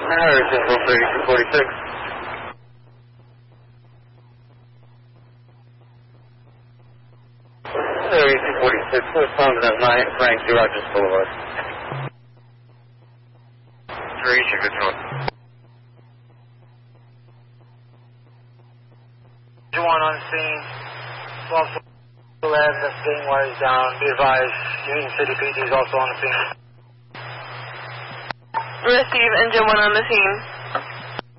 Harrison, 3246. 3246, what's on to that 9 Frank D. Rogers Boulevard? 3, good to know. 1 on scene. 12 11, that's getting wires down. Be advised, Union City PD is also on the scene. Receive engine 1 on the scene.